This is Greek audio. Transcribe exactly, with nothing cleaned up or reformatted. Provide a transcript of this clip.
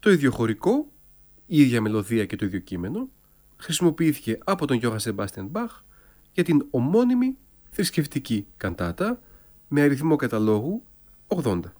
Το ίδιο χωρικό, η ίδια μελωδία και το ίδιο κείμενο χρησιμοποιήθηκε από τον Γιώχαν Σεμπάστιαν Μπαχ για την ομώνυμη θρησκευτική καντάτα με αριθμό καταλόγου ογδόντα.